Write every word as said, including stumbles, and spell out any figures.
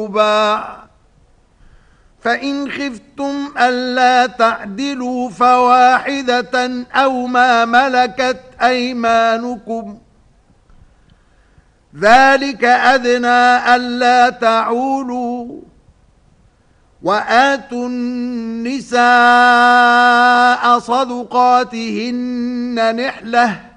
فإن خفتم ألا تعدلوا فواحدة أو ما ملكت أيمانكم ذلك أدنى ألا تعولوا وآتوا النساء صدقاتهن نحلةً